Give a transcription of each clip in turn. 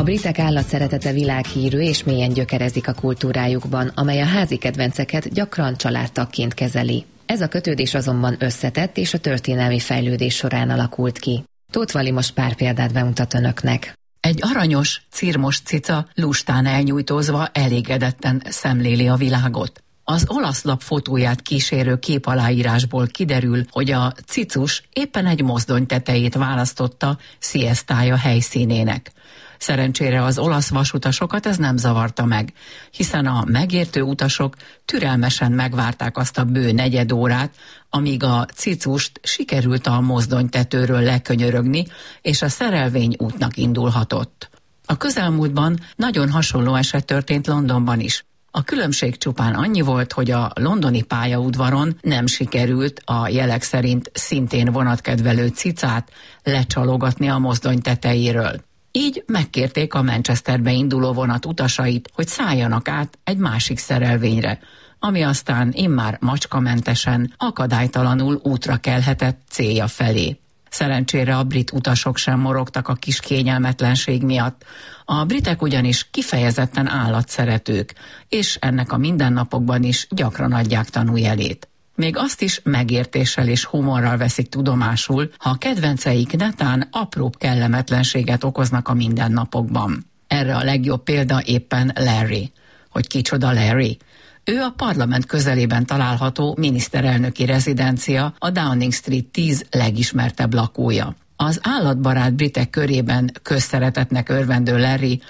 A britek állatszeretete világhírű és mélyen gyökerezik a kultúrájukban, amely a házi kedvenceket gyakran családtagként kezeli. Ez a kötődés azonban összetett és a történelmi fejlődés során alakult ki. Tóth Vali most pár példát bemutat önöknek. Egy aranyos, cirmos cica lustán elnyújtózva elégedetten szemléli a világot. Az olasz lap fotóját kísérő képaláírásból kiderül, hogy a cicus éppen egy mozdony tetejét választotta sziesztája helyszínének. Szerencsére az olasz vasutasokat ez nem zavarta meg, hiszen a megértő utasok türelmesen megvárták azt a bő negyed órát, amíg a cicust sikerült a mozdonytetőről lekönyörögni, és a szerelvény útnak indulhatott. A közelmúltban nagyon hasonló eset történt Londonban is. A különbség csupán annyi volt, hogy a londoni pályaudvaron nem sikerült a jelek szerint szintén vonatkedvelő cicát lecsalogatni a mozdony tetejéről. Így megkérték a Manchesterbe induló vonat utasait, hogy szálljanak át egy másik szerelvényre, ami aztán immár macskamentesen, akadálytalanul útra kelhetett célja felé. Szerencsére a brit utasok sem morogtak a kis kényelmetlenség miatt. A britek ugyanis kifejezetten állatszeretők, és ennek a mindennapokban is gyakran adják tanújelét. Még azt is megértéssel és humorral veszik tudomásul, ha a kedvenceik netán apróbb kellemetlenséget okoznak a mindennapokban. Erre a legjobb példa éppen Larry. Hogy kicsoda Larry? Ő a parlament közelében található miniszterelnöki rezidencia, a Downing Street 10 legismertebb lakója. Az állatbarát britek körében közszeretetnek örvendő Larry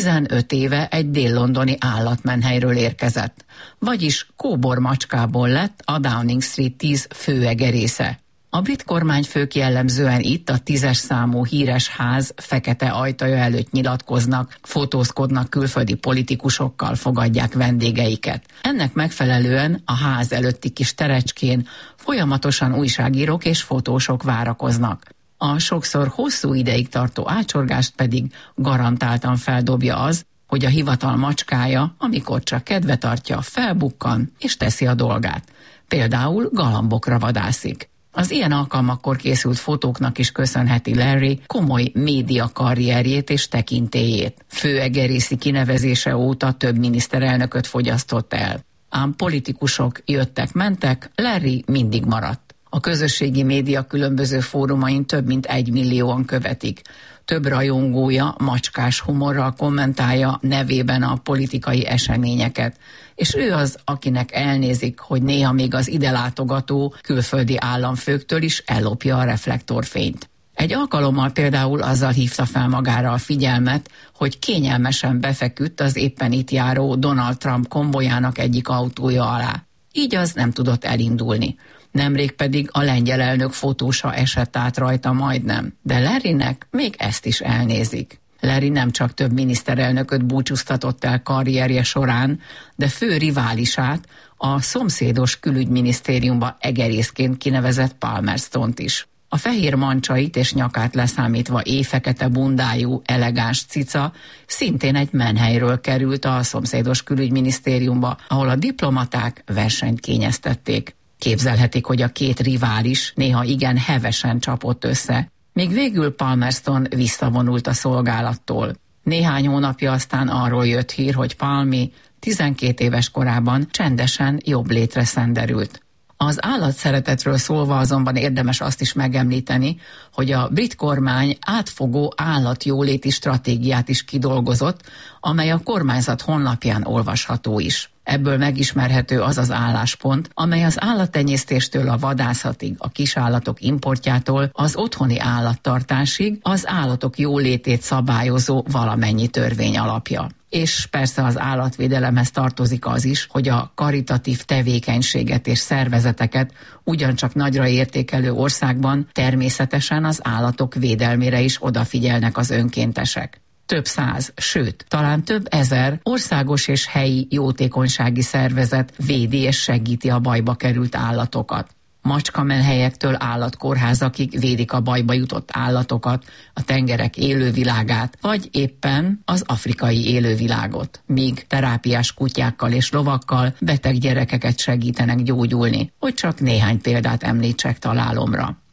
15 éve egy dél-londoni állatmenhelyről érkezett, vagyis kóbormacskából lett a Downing Street 10 főegerésze. A brit kormányfők jellemzően itt a 10-es számú híres ház fekete ajtaja előtt nyilatkoznak, fotózkodnak külföldi politikusokkal, fogadják vendégeiket. Ennek megfelelően a ház előtti kis terecskén folyamatosan újságírók és fotósok várakoznak. A sokszor hosszú ideig tartó ácsorgást pedig garantáltan feldobja az, hogy a hivatal macskája, amikor csak kedve tartja, felbukkan és teszi a dolgát. Például galambokra vadászik. Az ilyen alkalmakkor készült fotóknak is köszönheti Larry komoly média karrierjét és tekintélyét. Főegerészi kinevezése óta több miniszterelnököt fogyasztott el. Ám politikusok jöttek-mentek, Larry mindig maradt. A közösségi média különböző fórumain több mint 1 millióan követik. Több rajongója macskás humorral kommentálja nevében a politikai eseményeket, és ő az, akinek elnézik, hogy néha még az ide látogató külföldi államfőktől is ellopja a reflektorfényt. Egy alkalommal például azzal hívta fel magára a figyelmet, hogy kényelmesen befeküdt az éppen itt járó Donald Trump konvojának egyik autója alá. Így az nem tudott elindulni. Nemrég pedig a lengyel elnök fotósa esett át rajta majdnem, de Larrynek még ezt is elnézik. Larry nem csak több miniszterelnököt búcsúztatott el karrierje során, de fő riválisát, a szomszédos külügyminisztériumba egerészként kinevezett Palmerstont is. A fehér mancsait és nyakát leszámítva éjfekete bundájú, elegáns cica szintén egy menhelyről került a szomszédos külügyminisztériumba, ahol a diplomaták versenyt kényeztették. Képzelhetik, hogy a két rivális néha igen hevesen csapott össze, míg végül Palmerston visszavonult a szolgálattól. Néhány hónapja aztán arról jött hír, hogy Palmi 12 éves korában csendesen jobb létre szenderült. Az állatszeretetről szólva azonban érdemes azt is megemlíteni, hogy a brit kormány átfogó állatjóléti stratégiát is kidolgozott, amely a kormányzat honlapján olvasható is. Ebből megismerhető az az álláspont, amely az állattenyésztéstől a vadászatig, a kisállatok importjától az otthoni állattartásig az állatok jólétét szabályozó valamennyi törvény alapja. És persze az állatvédelemhez tartozik az is, hogy a karitatív tevékenységet és szervezeteket ugyancsak nagyra értékelő országban természetesen az állatok védelmére is odafigyelnek az önkéntesek. Több száz, sőt, talán több ezer országos és helyi jótékonysági szervezet védi és segíti a bajba került állatokat. Macskamenhelyektől állatkórházakig védik a bajba jutott állatokat, a tengerek élővilágát, vagy éppen az afrikai élővilágot, míg terápiás kutyákkal és lovakkal beteg gyerekeket segítenek gyógyulni, hogy csak néhány példát említsek találomra.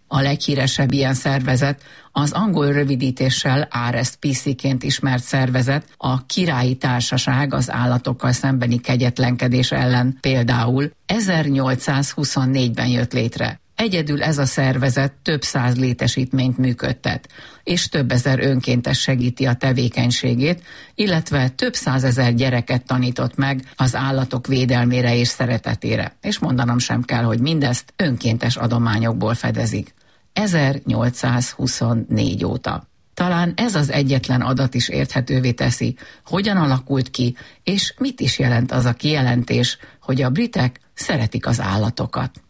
A leghíresebb ilyen szervezet az angol rövidítéssel RSPC-ként ismert szervezet, a Királyi Társaság az állatokkal szembeni kegyetlenkedés ellen például 1824-ben jött létre. Egyedül ez a szervezet több száz létesítményt működtet, és több ezer önkéntes segíti a tevékenységét, illetve több százezer gyereket tanított meg az állatok védelmére és szeretetére. És mondanom sem kell, hogy mindezt önkéntes adományokból fedezik. 1824 óta. Talán ez az egyetlen adat is érthetővé teszi, hogyan alakult ki, és mit is jelent az a kijelentés, hogy a britek szeretik az állatokat.